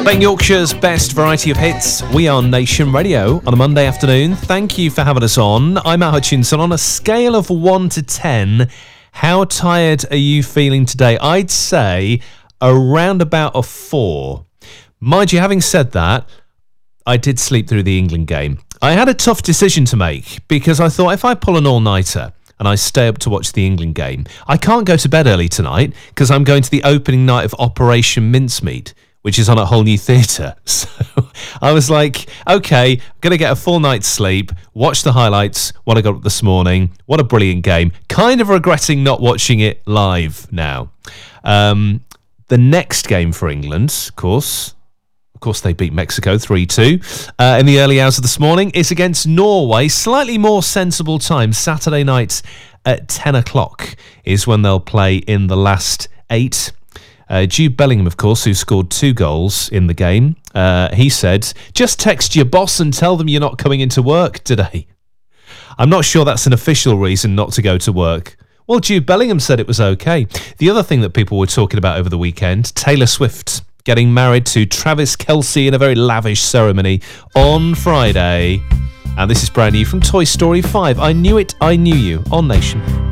Playing Yorkshire's best variety of hits. We are Nation Radio on a Monday afternoon. Thank you for having us on. I'm Matt Hutchinson. On a scale of 1 to 10, how tired are you feeling today? I'd say around about a 4. Mind you, having said that, I did sleep through the England game. I had a tough decision to make because I thought if I pull an all-nighter and I stay up to watch the England game, I can't go to bed early tonight because I'm going to the opening night of Operation Mincemeat, which is on at Whole New Theatre. So I was like, okay, I'm going to get a full night's sleep, watch the highlights, what I got up this morning. What a brilliant game. Kind of regretting not watching it live now. The next game for England, of course, they beat Mexico 3-2 in the early hours of this morning. It's against Norway. Slightly more sensible time. Saturday night at 10 o'clock is when they'll play in the last 8. Jude Bellingham, of course, who scored 2 goals in the game, he said, just text your boss and tell them you're not coming into work today. I'm not sure that's an official reason not to go to work. Well, Jude Bellingham said it was okay. The other thing that people were talking about over the weekend, Taylor Swift getting married to Travis Kelce in a very lavish ceremony on Friday. And this is brand new from Toy Story 5. I Knew It, I Knew You on Nation.